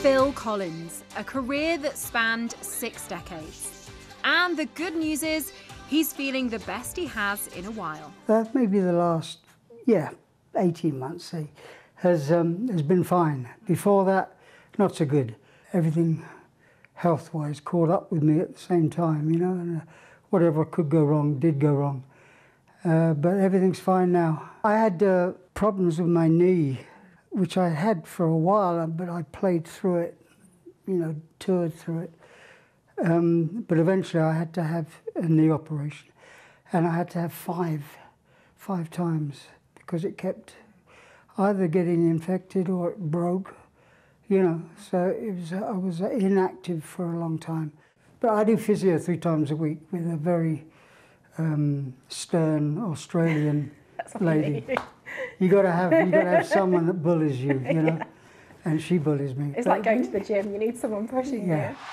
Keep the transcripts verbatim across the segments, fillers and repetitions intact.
Phil Collins, a career that spanned six decades. And the good news is, he's feeling the best he has in a while. Uh, maybe the last, yeah, eighteen months, say, has, um, has been fine. Before that, not so good. Everything health-wise caught up with me at the same time, you know, and uh, whatever could go wrong did go wrong. Uh, but everything's fine now. I had uh, problems with my knee, which I had for a while, but I played through it, you know, toured through it. Um, but eventually I had to have a knee operation, and I had to have five, five times, because it kept either getting infected or it broke, you know. So it was, I was inactive for a long time. But I do physio three times a week with a very um, stern Australian lady. You got to have, you got to have someone that bullies you, you know, yeah. And she bullies me. It's but, like going to the gym. You need someone pushing yeah. you.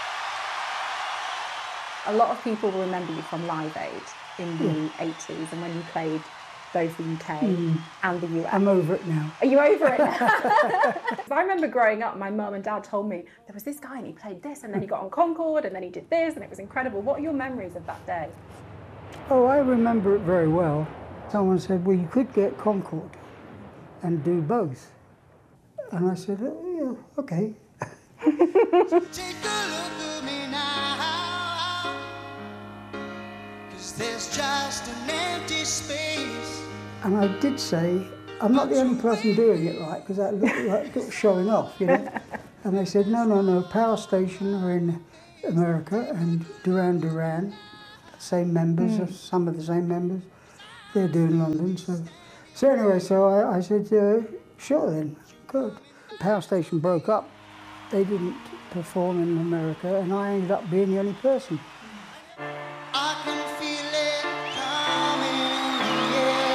A lot of people will remember you from Live Aid in the yeah. eighties, and when you played both the U K mm. and the U S. I'm over it now. Are you over it now? I remember growing up, my mum and dad told me there was this guy and he played this, and then he got on Concorde, and then he did this, and it was incredible. What are your memories of that day? Oh, I remember it very well. Someone said, well, you could get Concorde and do both. And I said, oh, yeah, okay. Take a look at me now, 'cause there's just an empty space. And I did say, I'm not the only person doing it right, because that looked like looked showing off, you know. And they said, no, no, no, Power Station are in America, and Duran Duran, same members, mm. some of the same members. They're doing London, so... So anyway, so I, I said, uh, sure then, good. Power Station broke up. They didn't perform in America, and I ended up being the only person. I can feel it coming,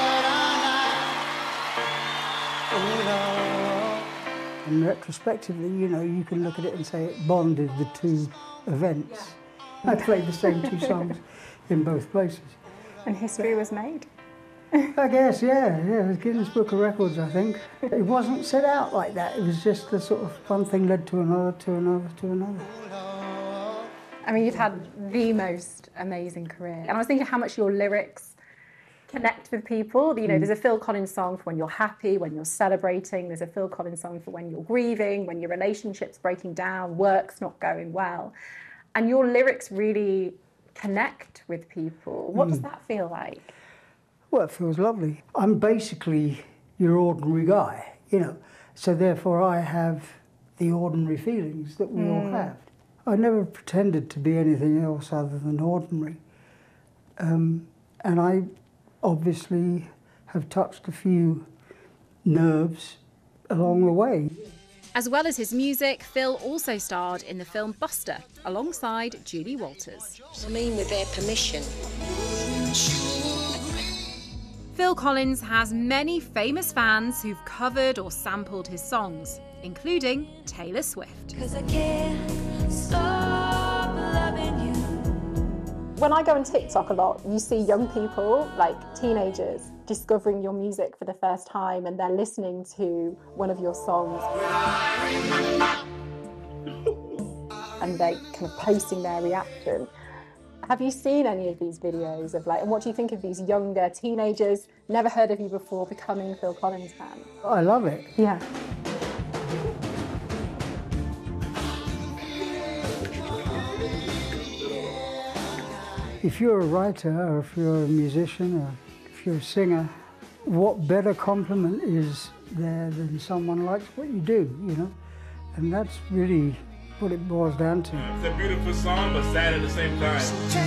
yeah, and retrospectively, you know, you can look at it and say it bonded the two events. Yeah. I played the same two songs in both places. And history was made. I guess, yeah, yeah, it was Guinness Book of Records, I think. It wasn't set out like that. It was just the sort of one thing led to another, to another, to another. I mean, you've had the most amazing career. And I was thinking how much your lyrics connect with people. You know, mm. there's a Phil Collins song for when you're happy, when you're celebrating. There's a Phil Collins song for when you're grieving, when your relationship's breaking down, work's not going well. And your lyrics really connect with people. What mm. does that feel like? Well, it feels lovely. I'm basically your ordinary guy, you know, so therefore I have the ordinary feelings that we mm. all have. I never pretended to be anything else other than ordinary. Um, and I obviously have touched a few nerves along the way. As well as his music, Phil also starred in the film Buster alongside Julie Walters. I mean, with their permission. Phil Collins has many famous fans who've covered or sampled his songs, including Taylor Swift. 'Cause I can't stop loving you. When I go on TikTok a lot, you see young people, like teenagers, discovering your music for the first time, and they're listening to one of your songs. And they kind of posting their reaction. Have you seen any of these videos of like, and what do you think of these younger teenagers, never heard of you before, becoming Phil Collins fans? I love it. Yeah. If you're a writer, or if you're a musician, or if you're a singer, what better compliment is there than someone likes what you do, you know? And that's really what it boils down to. It's a beautiful song, but sad at the same time.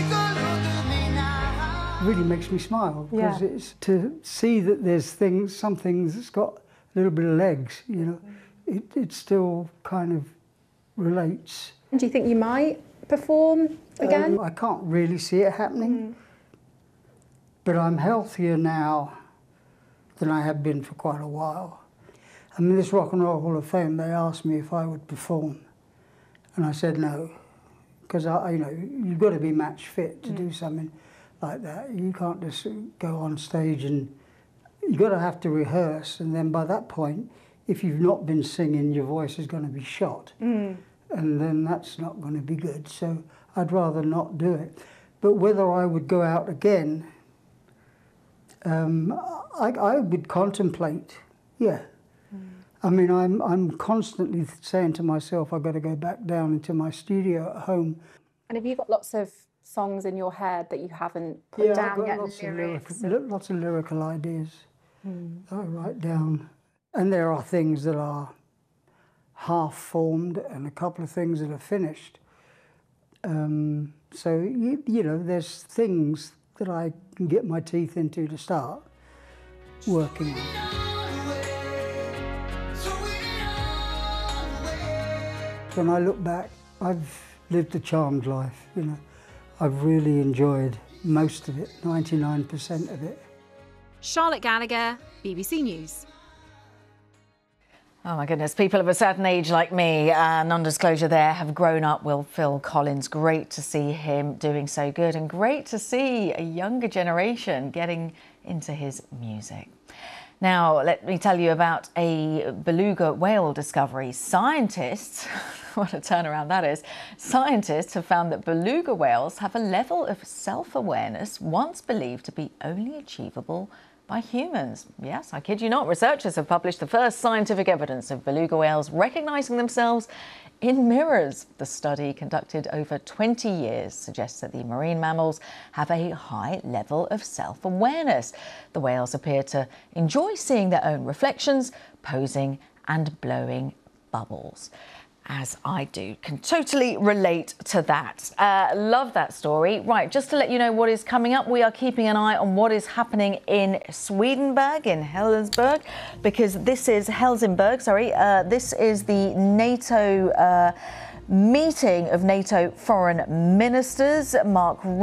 It really makes me smile, because yeah. it's to see that there's things, some things that's got a little bit of legs, you know, it, it still kind of relates. Do you think you might perform again? Um, I can't really see it happening, mm. but I'm healthier now than I have been for quite a while. I mean, this Rock and Roll Hall of Fame, they asked me if I would perform. And I said no, because I, you know, you've got to be match fit to mm. do something like that. You can't just go on stage, and you've got to have to rehearse. And then by that point, if you've not been singing, your voice is going to be shot. Mm. And then that's not going to be good. So I'd rather not do it. But whether I would go out again, um, I, I would contemplate, yeah. Mm. I mean, I'm, I'm constantly saying to myself, I've got to go back down into my studio at home. And have you got lots of songs in your head that you haven't put yeah, down I've got yet? Lots, lyrics? of lyrical, lots of lyrical ideas Mm. that I write down. And there are things that are half-formed and a couple of things that are finished. Um, so, you, you know, there's things that I can get my teeth into to start working on. When I look back, I've lived a charmed life, you know. I've really enjoyed most of it, ninety-nine percent of it. Charlotte Gallagher, B B C News. Oh my goodness, people of a certain age like me, uh, non-disclosure there, have grown up with Phil Collins. Great to see him doing so good, and great to see a younger generation getting into his music. Now, let me tell you about a beluga whale discovery. Scientists, what a turnaround that is, scientists have found that beluga whales have a level of self-awareness once believed to be only achievable by humans. Yes, I kid you not, researchers have published the first scientific evidence of beluga whales recognising themselves in mirrors. The study, conducted over twenty years, suggests that the marine mammals have a high level of self-awareness. The whales appear to enjoy seeing their own reflections, posing and blowing bubbles. As I do, can totally relate to that. Uh, love that story. Right, just to let you know what is coming up, we are keeping an eye on what is happening in Swedenborg, in Helsingborg, because this is Helsingborg, sorry, uh, this is the NATO uh, meeting of NATO foreign ministers. Mark